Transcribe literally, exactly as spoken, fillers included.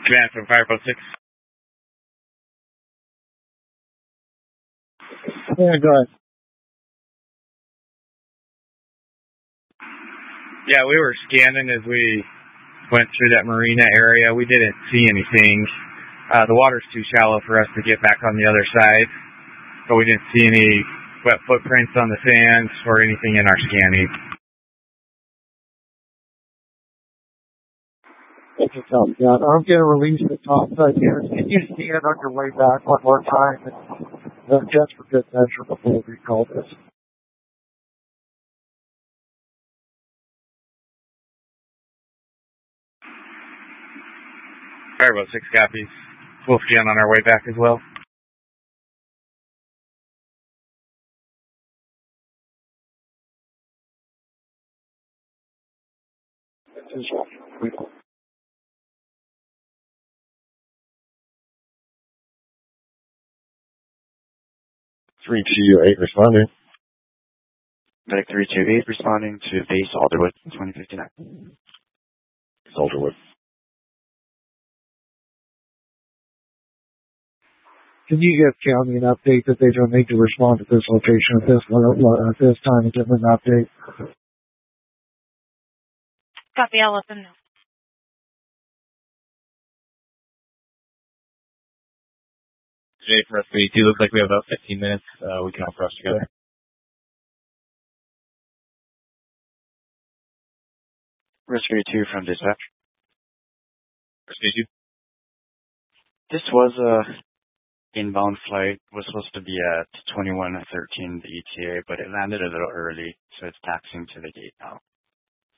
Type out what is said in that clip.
Command from Fireboat six. Yeah, go ahead. Yeah, we were scanning as we went through that marina area. We didn't see anything. Uh, the water's too shallow for us to get back on the other side, but we didn't see any wet footprints on the sand or anything in our scanning. Thank you, Tom. Yeah, I'm going to release the top side here. Can you scan on your way back one more time? And just for good measure before we call this. Fireboat six copies. We'll scan on our way back as well. three two eight responding. Medic three two eight responding to base Alderwood, twenty fifty-nine. Alderwood. Can you give County an update that they don't need to respond to this location at this at this time and give them an update? Copy, I'll let them know. Today for Rescue two, looks like we have about fifteen minutes. Uh, we can all cross together. Rescue two from dispatch. Rescue two. This was a inbound flight. Was supposed to be at twenty-one thirteen the E T A, but it landed a little early, so it's taxiing to the gate now.